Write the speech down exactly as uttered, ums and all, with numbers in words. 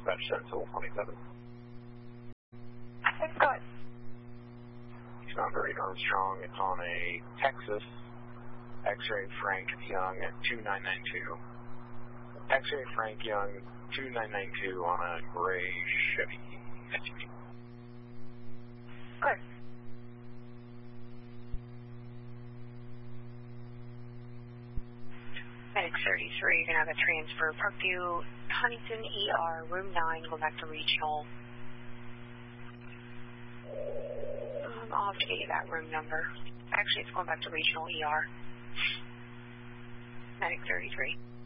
dispatch Central twenty-seven. Go ahead. Number eight Armstrong, it's on a Texas X-ray Frank Young at two nine nine two. X-ray Frank Young two nine nine two on a gray Chevy S U V. Good. Medic thirty-three, you're going to have a transfer. Parkview, Huntington E R, room nine, go back to regional. Um, I'll have to get you that room number. Actually, it's going back to regional E R. Medic thirty-three.